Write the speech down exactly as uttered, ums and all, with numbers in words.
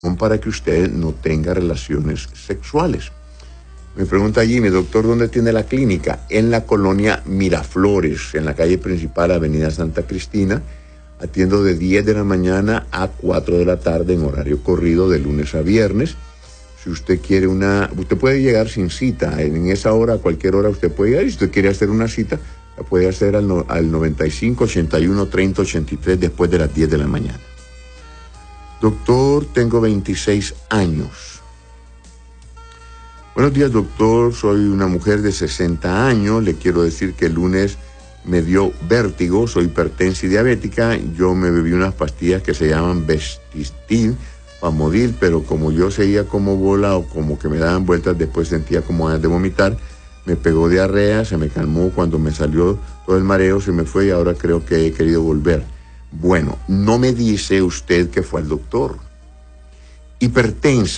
para que usted no tenga relaciones sexuales. Me pregunta Jimmy, doctor, ¿dónde tiene la clínica? En la colonia Miraflores, en la calle principal, avenida Santa Cristina. Atiendo de diez de la mañana a cuatro de la tarde en horario corrido de lunes a viernes. Si usted quiere una, usted puede llegar sin cita, en esa hora, a cualquier hora usted puede llegar. Y si usted quiere hacer una cita, la puede hacer al, no, al noventa y cinco, ochenta y uno, treinta, ochenta y tres después de las diez de la mañana. Doctor, tengo veintiséis años. Buenos días, doctor. Soy una mujer de sesenta años. Le quiero decir que el lunes me dio vértigo. Soy hipertensa y diabética. Yo me bebí unas pastillas que se llaman Vestistil, Famodil, pero como yo seguía como bola o como que me daban vueltas, después sentía como ganas de vomitar. Me pegó diarrea, se me calmó. Cuando me salió todo el mareo, se me fue y ahora creo que he querido volver. Bueno, no me dice usted que fue al doctor. Hipertensa.